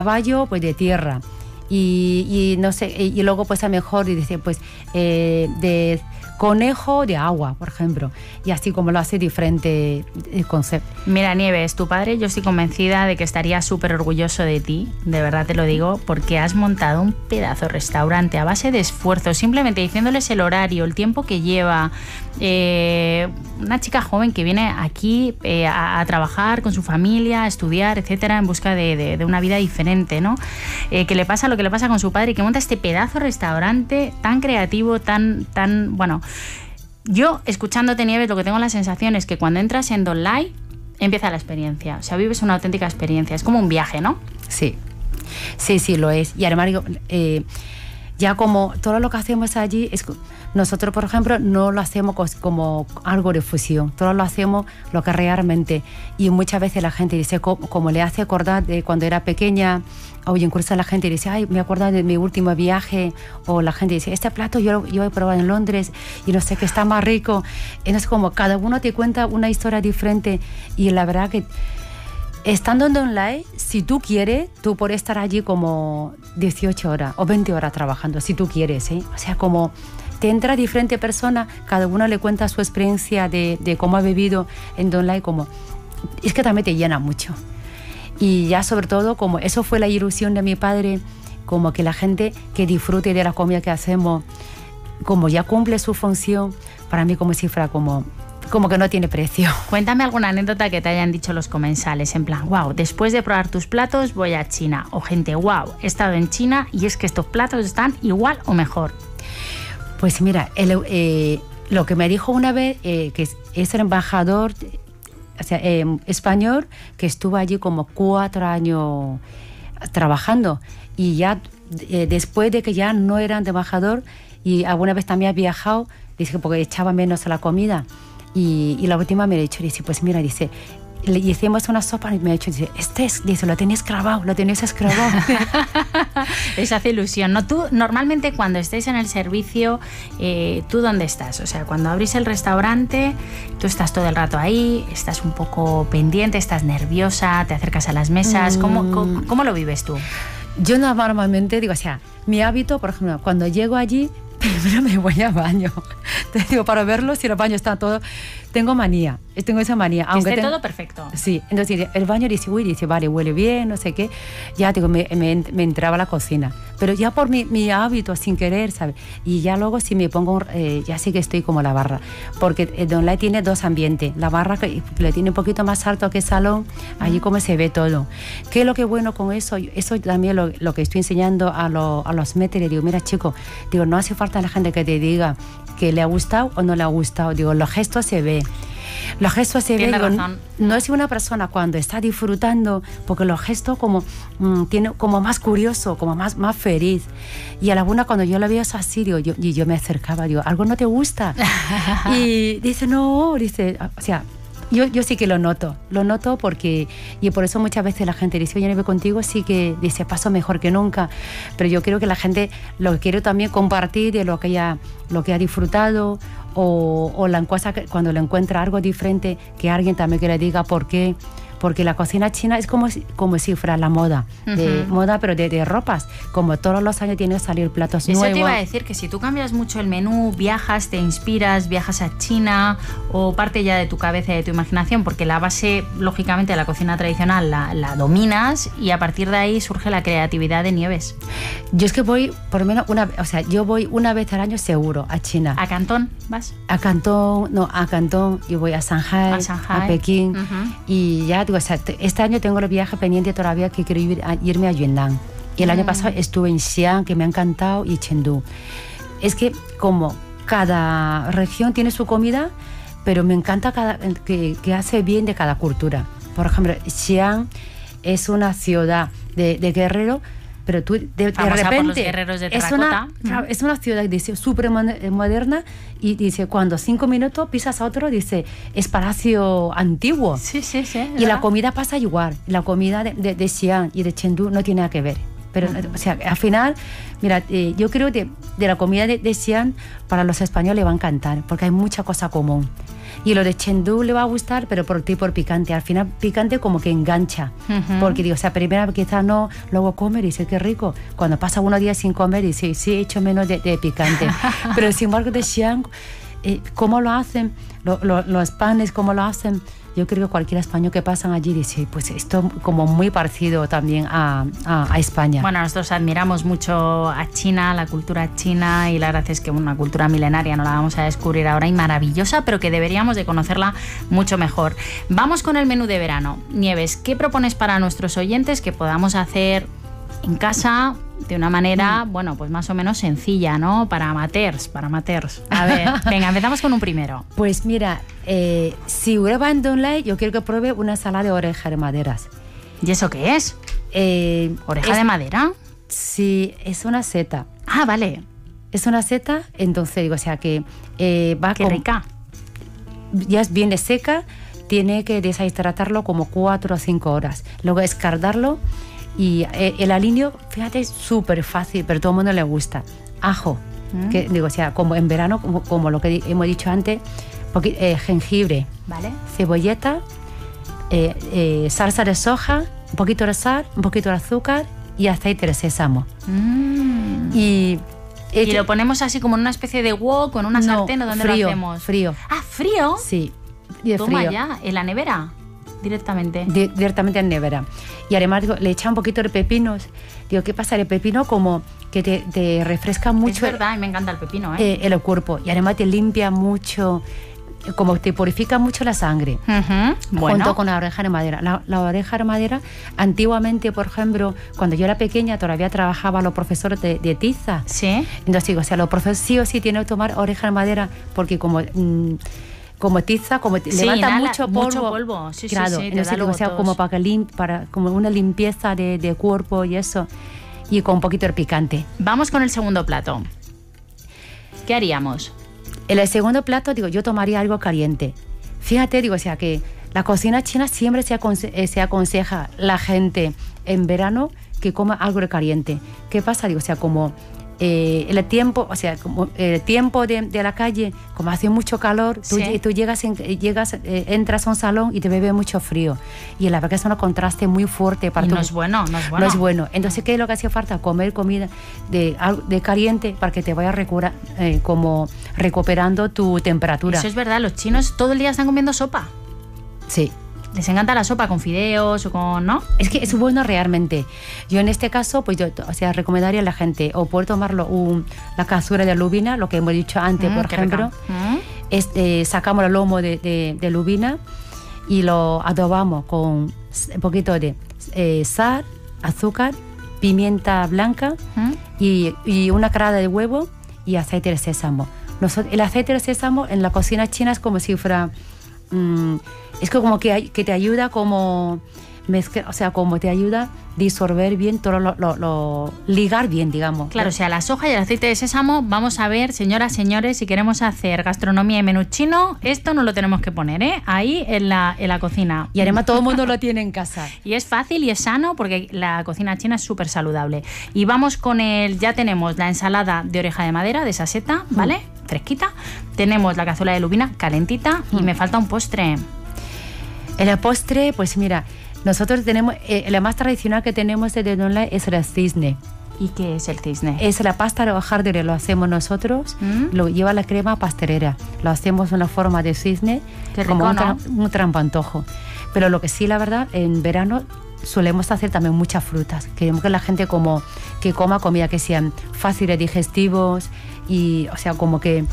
caballo pues de tierra y no sé, y luego pues a mejor dice pues de conejo de agua, por ejemplo, y así como lo hace diferente concepto. Mira, Nieves, tu padre, yo estoy convencida de que estaría súper orgulloso de ti, de verdad te lo digo, porque has montado un pedazo de restaurante a base de esfuerzo, simplemente diciéndoles el horario, el tiempo que lleva. Una chica joven que viene aquí a trabajar con su familia, a estudiar, etcétera, en busca de una vida diferente, ¿no? Que le pasa lo que le pasa con su padre y que monta este pedazo de restaurante tan creativo, tan bueno. Yo, escuchándote, Nieves, lo que tengo la sensación es que cuando entras en Don't Lie, empieza la experiencia. O sea, vives una auténtica experiencia. Es como un viaje, ¿no? Sí, lo es. Y además, ya como todo lo que hacemos allí, nosotros, por ejemplo, no lo hacemos como algo de fusión. Todo lo hacemos lo que realmente. Y muchas veces la gente dice, como le hace acordar de cuando era pequeña, o incluso la gente dice, ay, me acuerdo de mi último viaje, o la gente dice, este plato yo he probado en Londres y no sé qué está más rico. Entonces, como cada uno te cuenta una historia diferente, y la verdad que estando en Don't Lie, si tú quieres, tú puedes estar allí como 18 horas o 20 horas trabajando, si tú quieres, ¿eh? O sea, como te entra diferente persona, cada uno le cuenta su experiencia de cómo ha vivido en Don't Lie, como es que también te llena mucho. Y ya sobre todo, como eso fue la ilusión de mi padre, como que la gente que disfrute de la comida que hacemos, como ya cumple su función, para mí como si fuera como que no tiene precio. Cuéntame alguna anécdota que te hayan dicho los comensales, en plan, wow, después de probar tus platos voy a China, o gente, wow, he estado en China y es que estos platos están igual o mejor. Pues mira, lo que me dijo una vez, que es el embajador, o sea, español, que estuvo allí como 4 años trabajando, y ya después de que ya no eran de embajador, y alguna vez también ha viajado, dice, porque echaba menos a la comida, y la última me ha dicho, dice, pues mira, dice, le hicimos una sopa y me ha dicho, dice, lo tenías escravado. Eso hace ilusión, ¿no? Tú, normalmente, cuando estés en el servicio, ¿tú dónde estás? O sea, cuando abrís el restaurante, tú estás todo el rato ahí, estás un poco pendiente, estás nerviosa, te acercas a las mesas. ¿Cómo lo vives tú? Yo normalmente digo, o sea, mi hábito, por ejemplo, cuando llego allí, primero me voy al baño. Te digo, para verlo, si el baño está todo... Tengo esa manía. Aunque esté todo perfecto. Sí, entonces el baño dice, vale, huele bien, no sé qué. Ya digo, me entraba a la cocina. Pero ya por mi hábito, sin querer, ¿sabes? Y ya luego si me pongo, ya sí que estoy como la barra. Porque Don't Lie tiene 2 ambientes. La barra que le tiene un poquito más alto que el salón, allí como se ve todo. ¿Qué es lo que es bueno con eso? Eso también lo que estoy enseñando a los méteres. Digo, mira, chicos, digo, no hace falta la gente que te diga que le ha gustado o no le ha gustado. Digo, los gestos se ven. Los gestos se ven. No es una persona cuando está disfrutando, porque los gestos como tiene como más curioso, como más feliz. Y a la una, cuando yo la veo así, digo, yo me acercaba, digo, ¿algo no te gusta? Y dice, no, dice, o sea, yo sí que lo noto porque, y por eso muchas veces la gente dice, oye, Nieve, contigo sí que, dice, paso mejor que nunca, pero yo creo que la gente lo que quiere también compartir de lo que ha disfrutado, o la encuesta, cuando le encuentra algo diferente, que alguien también que le diga por qué. Porque la cocina china es como si fuera la moda, moda, pero de ropas. Como todos los años tiene que salir platos nuevos. Eso te iba a decir, que si tú cambias mucho el menú, viajas, te inspiras, viajas a China, o parte ya de tu cabeza y de tu imaginación, porque la base, lógicamente, de la cocina tradicional la dominas, y a partir de ahí surge la creatividad de Nieves. Yo es que voy, por lo menos, yo voy una vez al año seguro a China. ¿A Cantón vas? A Cantón, y voy a Shanghai, a Pekín, y ya, o sea, este año tengo el viaje pendiente todavía, que quiero irme a Yunnan. Y el año pasado estuve en Xi'an, que me ha encantado, y Chengdu. Es que como cada región tiene su comida, pero me encanta que hace bien de cada cultura. Por ejemplo, Xi'an es una ciudad de guerrero, pero tú de repente por los guerreros de terracota. Es una ciudad, dice, súper moderna, y dice, cuando 5 minutos pisas a otro, dice, es palacio antiguo. Sí. Y la comida pasa igual. La comida de Xi'an y de Chengdu no tiene nada que ver. Pero, o sea, al final, mira, yo creo que de la comida de Xi'an, para los españoles le va a encantar, porque hay mucha cosa común. Y lo de Chengdu le va a gustar, pero por tipo picante. Al final, picante como que engancha. Porque digo, o sea, primero quizás no, luego comer y dice, qué rico. Cuando pasa unos días sin comer, dice, sí, he hecho menos de picante. Pero sin embargo, de Xi'an, ¿cómo lo hacen? Los panes, ¿cómo lo hacen? Yo creo que cualquier español que pasan allí dice, pues esto como muy parecido también a España. Bueno, nosotros admiramos mucho a China, la cultura china, y la verdad es que una cultura milenaria no la vamos a descubrir ahora y maravillosa, pero que deberíamos de conocerla mucho mejor. Vamos con el menú de verano. Nieves, ¿qué propones para nuestros oyentes que podamos hacer en casa de una manera, bueno, pues más o menos sencilla, ¿no? Para amateurs. A ver, venga, empezamos con un primero. Pues mira, si va en Donlai, yo quiero que pruebe una ensalada de oreja de maderas. ¿Y eso qué es? ¿Oreja de madera? Sí, es una seta. Ah, vale. Es una seta, entonces digo, o sea que va Qué rica. Ya es bien seca, tiene que deshidratarlo como 4 o 5 horas. Luego escardarlo. Y el aliño, fíjate, es súper fácil, pero a todo el mundo le gusta. Ajo, que digo, o sea, como en verano, como lo que hemos dicho antes, jengibre, ¿vale? Cebolleta, salsa de soja, un poquito de sal, un poquito de azúcar y aceite de sésamo. Y lo ponemos así como en una especie de wok, con una sartén, ¿o dónde frío, lo hacemos? Frío. Ah, ¿frío? Sí. Toma frío. ya, en la nevera. Directamente. Directamente en nevera. Y además digo, le echa un poquito de pepinos. Digo, ¿qué pasa? El pepino como que te refresca mucho. Es verdad, me encanta el pepino, el cuerpo. Y además te limpia mucho, como te purifica mucho la sangre. Junto con la oreja de madera. La oreja de madera, antiguamente, por ejemplo, cuando yo era pequeña, todavía trabajaba los profesores de tiza. Sí. Entonces digo, o sea, los profesores sí o sí tienen que tomar oreja de madera porque como tiza, levanta mucho polvo. Sí, claro, sí, entonces, o sea, como para como una limpieza de cuerpo y eso, y con un poquito de picante. Vamos con el segundo plato. ¿Qué haríamos? En el segundo plato, digo, yo tomaría algo caliente. Fíjate, digo, o sea, que la cocina china siempre se aconseja la gente en verano que coma algo de caliente. ¿Qué pasa? Digo, o sea, como el tiempo, o sea, como el tiempo de la calle, como hace mucho calor, tú entras a un salón y te bebe mucho frío. Y la verdad que es un contraste muy fuerte para no es bueno. No es bueno. Entonces, ¿qué es lo que hacía falta? Comer comida de caliente para que te vaya como recuperando tu temperatura. Eso es verdad, los chinos todo el día están comiendo sopa. Sí. Les encanta la sopa con fideos o con, ¿no? Es que es bueno realmente. Yo en este caso, pues yo, o sea, recomendaría a la gente o poder tomarlo la cazuela de lubina, lo que hemos dicho antes, por ejemplo. Sacamos el lomo de lubina y lo adobamos con un poquito de sal, azúcar, pimienta blanca y una crada de huevo y aceite de sésamo. El aceite de sésamo en la cocina china es como si fuera... es como que te ayuda como mezclar, o sea, como te ayuda a disolver bien todo ligar bien, digamos. Claro, o sea, la soja y el aceite de sésamo, vamos a ver, señoras, señores, si queremos hacer gastronomía y menú chino, esto no lo tenemos que poner, ahí en la cocina. Y además todo el mundo lo tiene en casa. Y es fácil y es sano porque la cocina china es súper saludable. Y vamos con ya tenemos la ensalada de oreja de madera, de esa seta, ¿vale? Fresquita. Tenemos la cazuela de lubina calentita y me falta un postre. El postre, pues mira, nosotros tenemos, la más tradicional que tenemos de Donlai es el cisne. ¿Y qué es el cisne? Es la pasta de hojaldre, lo hacemos nosotros, lo lleva la crema pastelera, lo hacemos en una forma de cisne, qué rico, como ¿no? un trampantojo. Pero lo que sí, la verdad, en verano solemos hacer también muchas frutas. Queremos que la gente que coma comida que sean fáciles, digestivos y, o sea, como que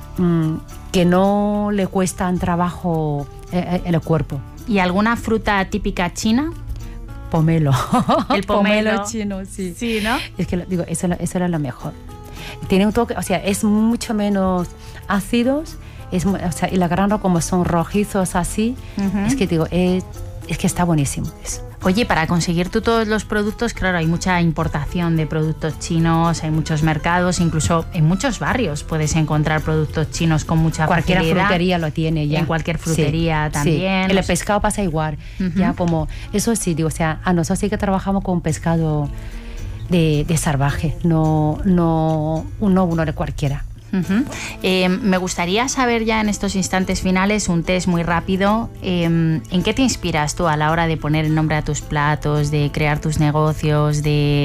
no le cuestan trabajo el cuerpo. ¿Y alguna fruta típica china? Pomelo. El pomelo chino, sí. Sí, ¿no? Es que digo, eso era lo mejor. Tiene un toque, o sea, es mucho menos ácidos, o sea, y la grano como son rojizos así, es que digo, es que está buenísimo eso. Oye, para conseguir tú todos los productos, claro, hay mucha importación de productos chinos, hay muchos mercados, incluso en muchos barrios puedes encontrar productos chinos con mucha facilidad. Cualquier frutería lo tiene ya. En cualquier frutería también. Sí. El pescado pasa igual. Ya como, eso sí, digo, o sea, a nosotros sí que trabajamos con pescado de salvaje, no uno de cualquiera. Me gustaría saber ya en estos instantes finales, un test muy rápido, ¿en qué te inspiras tú a la hora de poner el nombre a tus platos, de crear tus negocios, de